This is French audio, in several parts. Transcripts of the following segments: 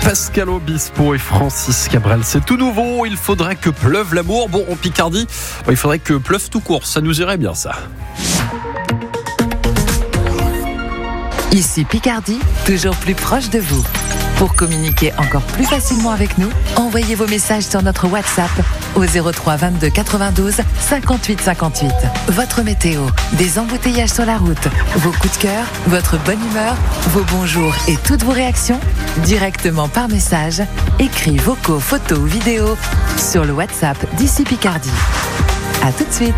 Pascal Obispo et Francis Cabrel, c'est tout nouveau. Il faudrait que pleuve l'amour. Bon, en Picardie, il faudrait que pleuve tout court. Ça nous irait bien, ça. Ici Picardie, toujours plus proche de vous. Pour communiquer encore plus facilement avec nous, envoyez vos messages sur notre WhatsApp au 03 22 92 58 58. Votre météo, des embouteillages sur la route, vos coups de cœur, votre bonne humeur, vos bonjours et toutes vos réactions directement par message, écrits, vocaux, photos ou vidéos sur le WhatsApp d'Ici Picardie. À tout de suite.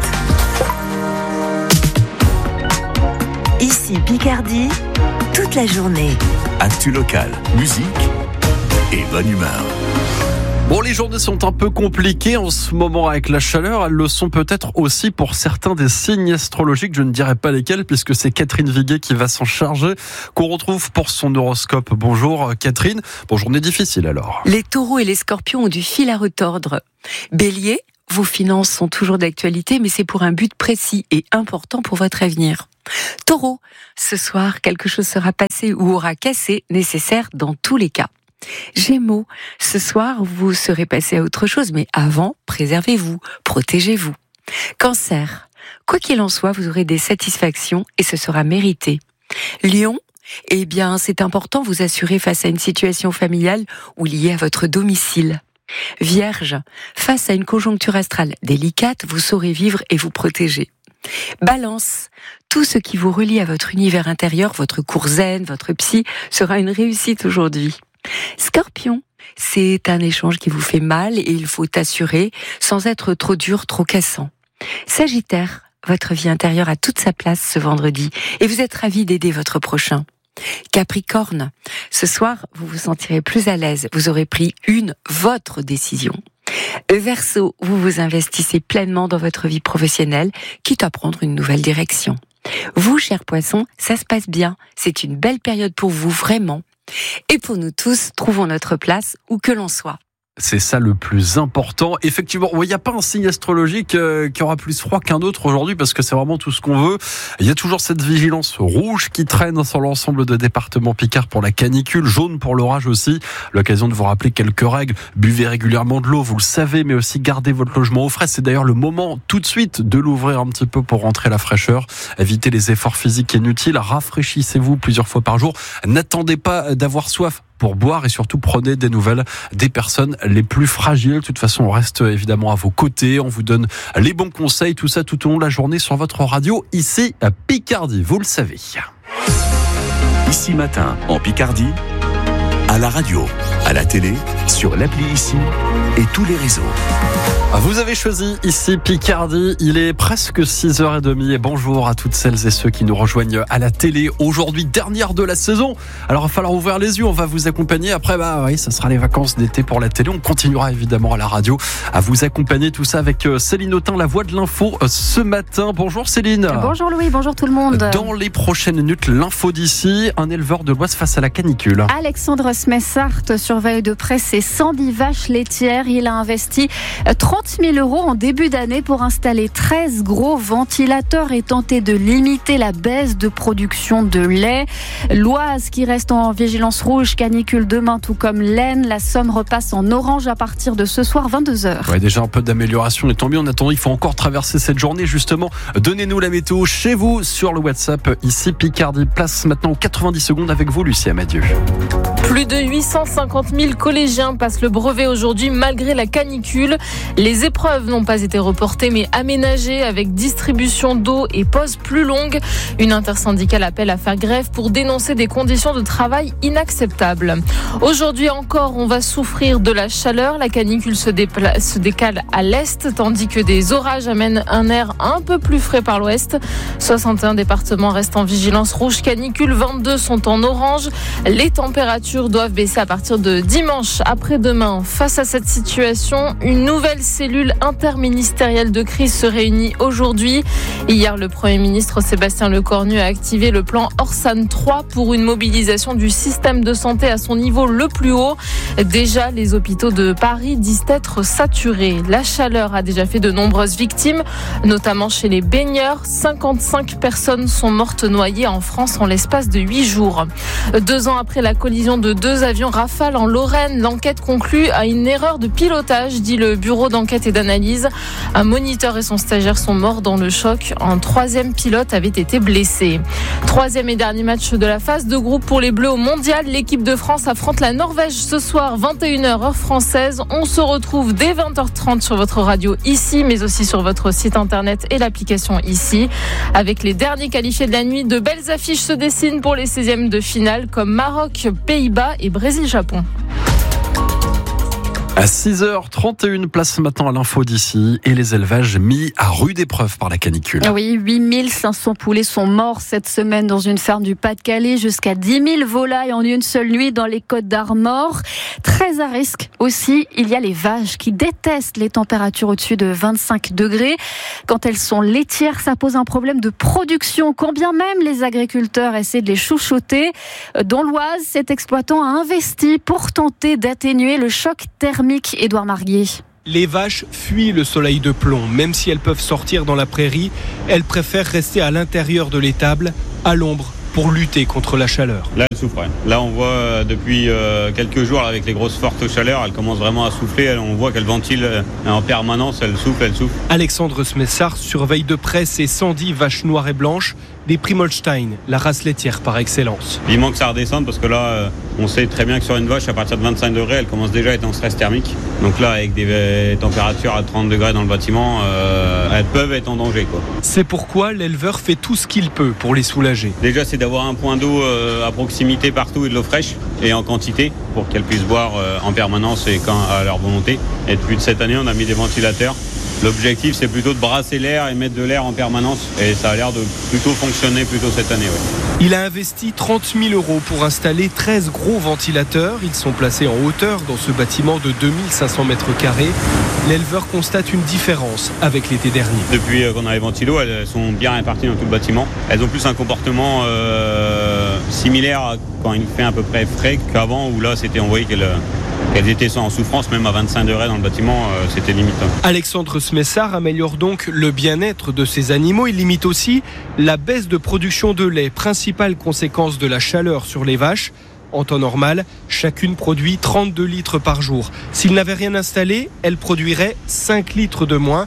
Ici Picardie, toute la journée. Actu local, musique et bonne humeur. Bon, les journées sont un peu compliquées en ce moment avec la chaleur. Elles le sont peut-être aussi pour certains des signes astrologiques. Je ne dirai pas lesquels puisque c'est Catherine Viguet qui va s'en charger, qu'on retrouve pour son horoscope. Bonjour Catherine. Bon, journée difficile alors. Les taureaux et les scorpions ont du fil à retordre. Bélier, vos finances sont toujours d'actualité, mais c'est pour un but précis et important pour votre avenir. Taureau, ce soir, quelque chose sera passé ou aura cassé, nécessaire dans tous les cas. Gémeaux, ce soir, vous serez passé à autre chose, mais avant, préservez-vous, protégez-vous. Cancer, quoi qu'il en soit, vous aurez des satisfactions et ce sera mérité. Lion, eh bien, c'est important, vous assurer face à une situation familiale ou liée à votre domicile. Vierge, face à une conjoncture astrale délicate, vous saurez vivre et vous protéger. Balance, tout ce qui vous relie à votre univers intérieur, votre cours zen, votre psy, sera une réussite aujourd'hui. Scorpion, c'est un échange qui vous fait mal et il faut assurer sans être trop dur, trop cassant. Sagittaire, votre vie intérieure a toute sa place ce vendredi et vous êtes ravi d'aider votre prochain. Capricorne, ce soir, vous vous sentirez plus à l'aise, vous aurez pris votre décision. Verseau, vous vous investissez pleinement dans votre vie professionnelle, quitte à prendre une nouvelle direction. Vous, chers poissons, ça se passe bien, c'est une belle période pour vous, vraiment. Et pour nous tous, trouvons notre place où que l'on soit. C'est ça le plus important. Effectivement, il n'y a pas un signe astrologique qui aura plus froid qu'un autre aujourd'hui parce que c'est vraiment tout ce qu'on veut. Il y a toujours cette vigilance rouge qui traîne sur l'ensemble de départements Picard pour la canicule, jaune pour l'orage aussi. L'occasion de vous rappeler quelques règles. Buvez régulièrement de l'eau, vous le savez, mais aussi gardez votre logement au frais. C'est d'ailleurs le moment tout de suite de l'ouvrir un petit peu pour rentrer la fraîcheur. Évitez les efforts physiques inutiles. Rafraîchissez-vous plusieurs fois par jour. N'attendez pas d'avoir soif pour boire et surtout prenez des nouvelles des personnes les plus fragiles. De toute façon, on reste évidemment à vos côtés. On vous donne les bons conseils, tout ça tout au long de la journée sur votre radio ici à Picardie. Vous le savez. Ici matin en Picardie, à la radio, à la télé, sur l'appli Ici et tous les réseaux. Vous avez choisi Ici Picardie, il est presque 6h30 et bonjour à toutes celles et ceux qui nous rejoignent à la télé. Aujourd'hui, dernière de la saison, alors il va falloir ouvrir les yeux, on va vous accompagner. Après, ça sera les vacances d'été pour la télé. On continuera évidemment à la radio à vous accompagner, tout ça avec Céline Autain, la voix de l'info ce matin. Bonjour Céline. Bonjour Louis, bonjour tout le monde. Dans les prochaines minutes, l'info d'ici, un éleveur de l'Oise face à la canicule. Alexandre Smessart surveille de près ses 110 vaches laitières. Il a investi 30 000 € en début d'année pour installer 13 gros ventilateurs et tenter de limiter la baisse de production de lait. L'Oise qui reste en vigilance rouge, canicule demain, tout comme l'Aisne. La Somme repasse en orange à partir de ce soir 22h. Ouais, déjà un peu d'amélioration et tant mieux. En attendant, il faut encore traverser cette journée justement. Donnez-nous la météo chez vous sur le WhatsApp Ici Picardie. Place maintenant aux 90 secondes avec vous, Lucie Amadieu. Plus de 850 000 collégiens passent le brevet aujourd'hui malgré la canicule. Les épreuves n'ont pas été reportées mais aménagées avec distribution d'eau et pauses plus longues. Une intersyndicale appelle à faire grève pour dénoncer des conditions de travail inacceptables. Aujourd'hui encore, on va souffrir de la chaleur. La canicule se décale à l'est tandis que des orages amènent un air un peu plus frais par l'ouest. 61 départements restent en vigilance rouge canicule, 22 sont en orange. Les températures doivent baisser à partir de dimanche après-demain. Face à cette situation, une nouvelle cellule interministérielle de crise se réunit aujourd'hui. Hier, le Premier ministre Sébastien Lecornu a activé le plan Orsan 3 pour une mobilisation du système de santé à son niveau le plus haut. Déjà, les hôpitaux de Paris disent être saturés. La chaleur a déjà fait de nombreuses victimes, notamment chez les baigneurs. 55 personnes sont mortes noyées en France en l'espace de 8 jours. 2 ans après la collision de 2 avions Rafale en Lorraine, l'enquête conclut à une erreur de pilotage, dit le bureau d'enquête et d'analyse. Un moniteur et son stagiaire sont morts dans le choc. Un 3e pilote avait été blessé. 3e et dernier match de la phase de groupe pour les Bleus au Mondial. L'équipe de France affronte la Norvège ce soir, 21h heure française. On se retrouve dès 20h30 sur votre radio ici, mais aussi sur votre site internet et l'application ici. Avec les derniers qualifiés de la nuit, de belles affiches se dessinent pour les 16e de finale comme Maroc, Pays-Bas et Brésil-Japon. À 6h31, place ce matin à l'info d'ici et les élevages mis à rude épreuve par la canicule. Oui, 8500 poulets sont morts cette semaine dans une ferme du Pas-de-Calais, jusqu'à 10 000 volailles en une seule nuit dans les Côtes d'Armor. Très à risque aussi, il y a les vaches qui détestent les températures au-dessus de 25 degrés. Quand elles sont laitières, ça pose un problème de production, quand bien même les agriculteurs essaient de les chouchouter. Dans l'Oise, cet exploitant a investi pour tenter d'atténuer le choc thermique. Édouard Marguier. Les vaches fuient le soleil de plomb. Même si elles peuvent sortir dans la prairie, elles préfèrent rester à l'intérieur de l'étable, à l'ombre, pour lutter contre la chaleur. Là, elles souffrent. Là, on voit depuis quelques jours, avec les grosses fortes chaleurs, elles commencent vraiment à souffler. On voit qu'elles ventilent en permanence, elles soufflent. Alexandre Smessard surveille de près ces 110 vaches noires et blanches, des Primolstein, la race laitière par excellence. Il manque que ça redescende parce que là, on sait très bien que sur une vache, à partir de 25 degrés, elle commence déjà à être en stress thermique. Donc là, avec des températures à 30 degrés dans le bâtiment, elles peuvent être en danger, quoi. C'est pourquoi l'éleveur fait tout ce qu'il peut pour les soulager. Déjà, c'est d'avoir un point d'eau à proximité partout et de l'eau fraîche et en quantité pour qu'elles puissent boire en permanence et à leur volonté. Et depuis cette année, on a mis des ventilateurs. L'objectif, c'est plutôt de brasser l'air et mettre de l'air en permanence. Et ça a l'air de plutôt fonctionner cette année. Ouais. Il a investi 30 000 € pour installer 13 gros ventilateurs. Ils sont placés en hauteur dans ce bâtiment de 2500 mètres carrés. L'éleveur constate une différence avec l'été dernier. Depuis qu'on a les ventilos, elles sont bien réparties dans tout le bâtiment. Elles ont plus un comportement similaire à quand il fait à peu près frais qu'avant, où là, on voyait qu'elles étaient en souffrance, même à 25 degrés dans le bâtiment, c'était limite. Alexandre Smessard améliore donc le bien-être de ces animaux. Il limite aussi la baisse de production de lait, principale conséquence de la chaleur sur les vaches. En temps normal, chacune produit 32 litres par jour. S'il n'avait rien installé, elle produirait 5 litres de moins.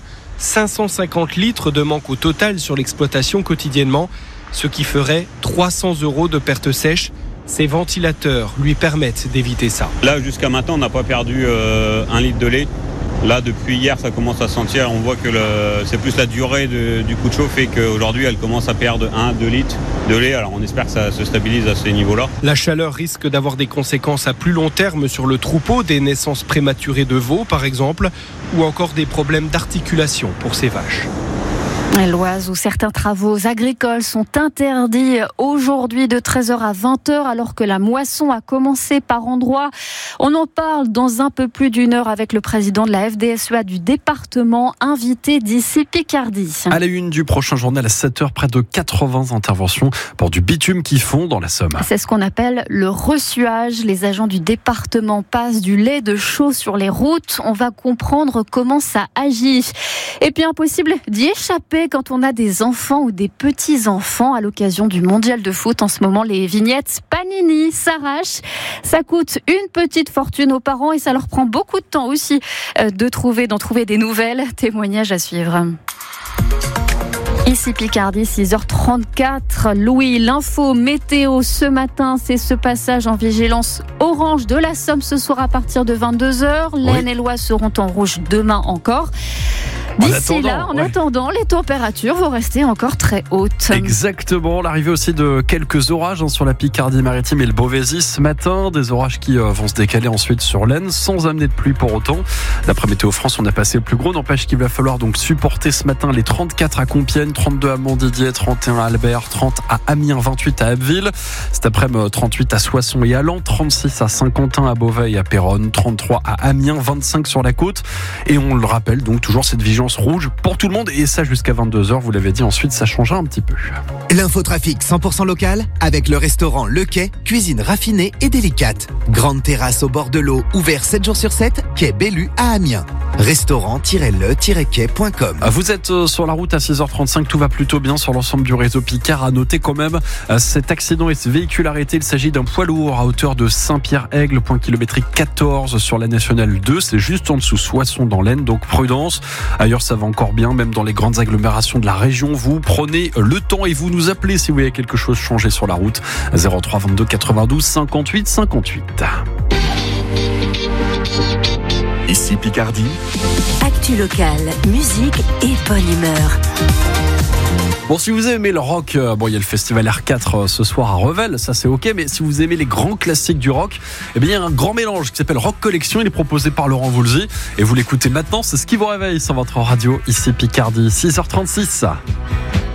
550 litres de manque au total sur l'exploitation quotidiennement, ce qui ferait 300 € de pertes sèches. Ces ventilateurs lui permettent d'éviter ça. Là, jusqu'à maintenant, on n'a pas perdu 1 litre de lait. Là, depuis hier, ça commence à sentir. On voit que c'est plus la durée du coup de chaud fait qu'aujourd'hui, elle commence à perdre 1-2 litres de lait. Alors, on espère que ça se stabilise à ces niveaux-là. La chaleur risque d'avoir des conséquences à plus long terme sur le troupeau, des naissances prématurées de veaux, par exemple, ou encore des problèmes d'articulation pour ces vaches. L'Oise, où certains travaux agricoles sont interdits aujourd'hui de 13h à 20h, alors que la moisson a commencé par endroits. On en parle dans un peu plus d'une heure avec le président de la FDSEA du département, invité d'ici Picardie. À la une du prochain journal à 7h, près de 80 interventions pour du bitume qui fond dans la Somme. C'est ce qu'on appelle le ressuage. Les agents du département passent du lait de chaux sur les routes. On va comprendre comment ça agit. Et puis impossible d'y échapper quand on a des enfants ou des petits-enfants à l'occasion du mondial de foot. En ce moment, les vignettes Panini s'arrachent. Ça coûte une petite fortune aux parents et ça leur prend beaucoup de temps aussi d'en trouver des nouvelles. Témoignage à suivre. Ici Picardie, 6h34. Louis, l'info météo ce matin, c'est ce passage en vigilance orange de la Somme ce soir à partir de 22h. L'Aisne et l'Oise seront en rouge demain encore. En attendant, les températures vont rester encore très hautes. Exactement, l'arrivée aussi de quelques orages sur la Picardie-Maritime et le Beauvaisis ce matin. Des orages qui vont se décaler ensuite sur l'Aisne sans amener de pluie pour autant. D'après Météo France, on a passé le plus gros. N'empêche qu'il va falloir donc supporter ce matin les 34 à Compiègne, 32 à Montdidier, 31 à Albert, 30 à Amiens, 28 à Abbeville. Cet après-midi, 38 à Soissons et à Laon, 36 à Saint-Quentin, à Beauvais et à Péronne, 33 à Amiens, 25 sur la côte. Et on le rappelle donc toujours cette vigilance rouge pour tout le monde. Et ça jusqu'à 22h, vous l'avez dit, ensuite ça changera un petit peu. L'infotrafic 100% local avec le restaurant Le Quai, cuisine raffinée et délicate. Grande terrasse au bord de l'eau, ouvert 7 jours sur 7, quai Bellu à Amiens. Restaurant-le-quai.com. Vous êtes sur la route à 6h35, tout va plutôt bien sur l'ensemble du réseau Picard. À noter quand même cet accident et ce véhicule arrêté. Il s'agit d'un poids lourd à hauteur de Saint-Pierre-Aigle, point kilométrique 14 sur la Nationale 2. C'est juste en dessous Soissons dans l'Aisne, donc prudence. Ailleurs ça va encore bien, même dans les grandes agglomérations de la région. Vous prenez le temps et vous nous appelez si vous voyez quelque chose changer sur la route. 03 22 92 58 58. Ici Picardie. Actu locale, musique et bonne humeur. Bon, si vous aimez le rock, il y a le festival R4 ce soir à Revel, ça c'est ok, mais si vous aimez les grands classiques du rock, il y a un grand mélange qui s'appelle Rock Collection, il est proposé par Laurent Voulzy, et vous l'écoutez maintenant, c'est ce qui vous réveille sur votre radio, ici Picardie, 6h36.